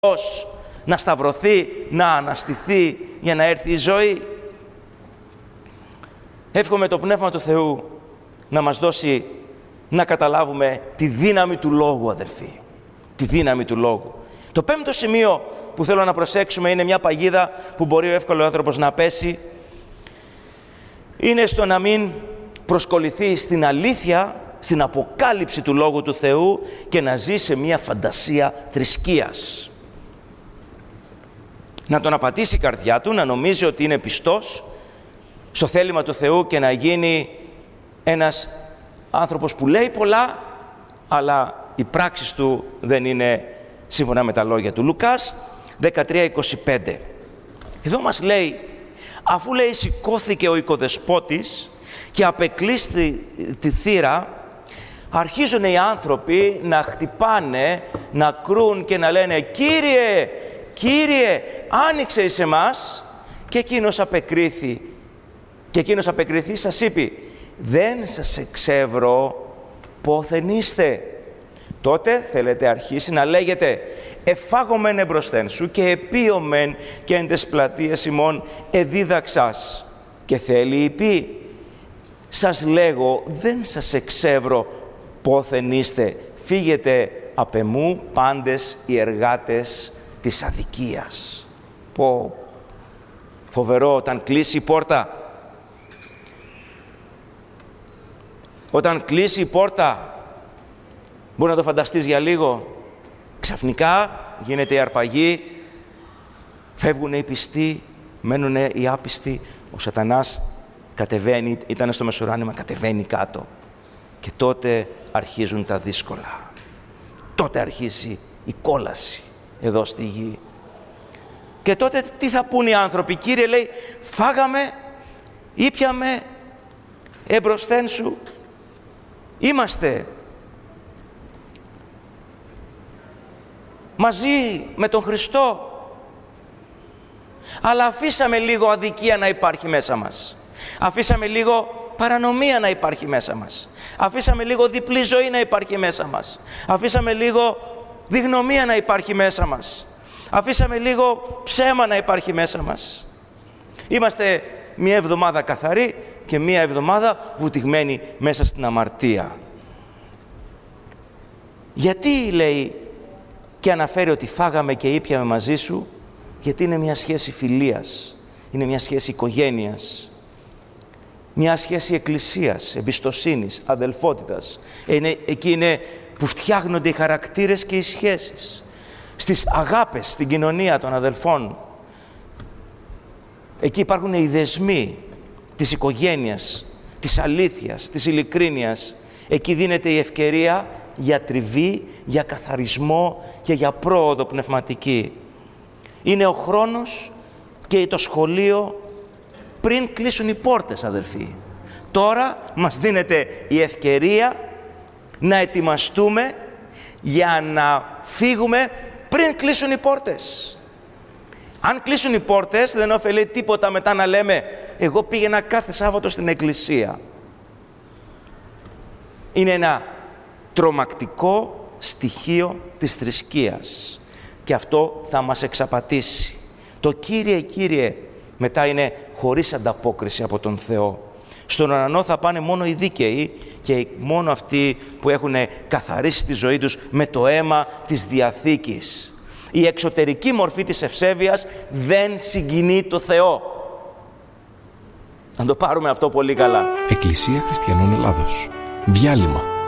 να σταυρωθεί, να αναστηθεί για να έρθει η ζωή. Εύχομαι το Πνεύμα του Θεού να μας δώσει να καταλάβουμε τη δύναμη του Λόγου, αδελφοί. Τη δύναμη του Λόγου. Το πέμπτο σημείο που θέλω να προσέξουμε είναι μια παγίδα που μπορεί ο εύκολος άνθρωπος να πέσει. Είναι στο να μην προσκοληθεί στην αλήθεια, στην αποκάλυψη του Λόγου του Θεού και να ζει σε μια φαντασία θρησκείας. Να τον απατήσει η καρδιά του, να νομίζει ότι είναι πιστός στο θέλημα του Θεού και να γίνει ένας άνθρωπος που λέει πολλά, αλλά οι πράξεις του δεν είναι σύμφωνα με τα λόγια του. Λουκάς 13:25. Εδώ μας λέει, αφού λέει σηκώθηκε ο οικοδεσπότης και απεκλείστη τη θύρα, αρχίζουν οι άνθρωποι να χτυπάνε, να κρούν και να λένε «Κύριε, Κύριε, άνοιξε εις εμάς». Και εκείνος απεκρίθη. Και εκείνος απεκριθεί, σας είπε «Δεν σας εξεύρω πόθεν είστε». Τότε θέλετε αρχίσει να λέγετε «Εφάγομεν εμπροσθέν σου και επίομεν και εν τες πλατείες ημών εδίδαξας». Και θέλει πει «Σας λέγω, δεν σας εξεύρω πόθεν είστε. Φύγετε απ' εμού πάντες οι εργάτες της αδικίας». Πω, φοβερό όταν κλείσει η πόρτα. Όταν κλείσει η πόρτα, μπορεί να το φανταστείς για λίγο, ξαφνικά γίνεται η αρπαγή, φεύγουν οι πιστοί, μένουν οι άπιστοι, ο σατανάς κατεβαίνει, ήταν στο μεσουράνημα, κατεβαίνει κάτω. Και τότε αρχίζουν τα δύσκολα. Τότε αρχίζει η κόλαση εδώ στη γη. Και τότε τι θα πούν οι άνθρωποι? Κύριε, λέει, φάγαμε, ήπιαμε, εμπροσθέν σου είμαστε. Μαζί με τον Χριστό. Αλλά αφήσαμε λίγο αδικία να υπάρχει μέσα μας. Αφήσαμε λίγο παρανομία να υπάρχει μέσα μας. Αφήσαμε λίγο διπλή ζωή να υπάρχει μέσα μας. Αφήσαμε λίγο διγνωμία να υπάρχει μέσα μας. Αφήσαμε λίγο ψέμα να υπάρχει μέσα μας. Είμαστε μία εβδομάδα καθαροί και μία εβδομάδα βουτυγμένοι μέσα στην αμαρτία. Γιατί λέει και αναφέρει ότι φάγαμε και ήπιαμε μαζί σου? Γιατί είναι μια σχέση φιλίας, είναι μια σχέση οικογένειας, μια σχέση εκκλησίας, εμπιστοσύνης, αδελφότητας. Εκεί είναι που φτιάχνονται οι χαρακτήρες και οι σχέσεις. Στις αγάπες, στην κοινωνία των αδελφών. Εκεί υπάρχουν οι δεσμοί της οικογένειας, της αλήθειας, της ειλικρίνειας. Εκεί δίνεται η ευκαιρία για τριβή, για καθαρισμό και για πρόοδο πνευματική. Είναι ο χρόνος και το σχολείο πριν κλείσουν οι πόρτες, αδελφοί. Τώρα μας δίνεται η ευκαιρία να ετοιμαστούμε για να φύγουμε πριν κλείσουν οι πόρτες. Αν κλείσουν οι πόρτες, δεν ωφελεί τίποτα μετά να λέμε «Εγώ πήγαινα κάθε Σάββατο στην εκκλησία». Είναι ένα τρομακτικό στοιχείο της θρησκείας και αυτό θα μας εξαπατήσει. Το «Κύριε, Κύριε» μετά είναι χωρίς ανταπόκριση από τον Θεό. Στον ουρανό θα πάνε μόνο οι δίκαιοι και μόνο αυτοί που έχουν καθαρίσει τη ζωή τους με το αίμα της Διαθήκης. Η εξωτερική μορφή της ευσέβειας δεν συγκινεί το Θεό. Να το πάρουμε αυτό πολύ καλά. Εκκλησία Χριστιανών Ελλάδος. Διάλειμμα.